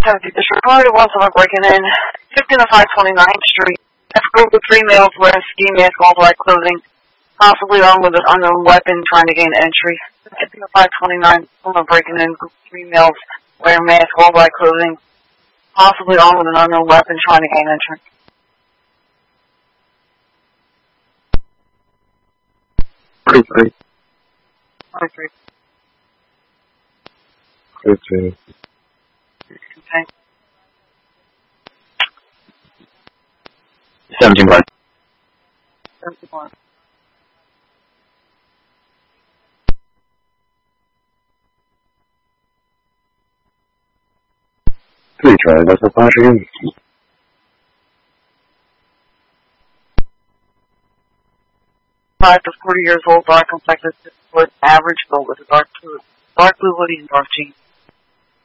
170 District Road, once someone breaking in, 15 to 529th Street. A group of 3 males wearing ski masks, all black clothing, possibly armed with an unknown weapon, trying to gain entry. 15 to 529, someone breaking in, group of 3 males wearing masks, all black clothing, possibly armed with an unknown weapon, trying to gain entry. 43. 23. 15. Okay. 17 by 71. 3转到这80英里。 5 to 40 years old, dark complected, 6 foot, average build with a dark blue hoodie and dark jeans.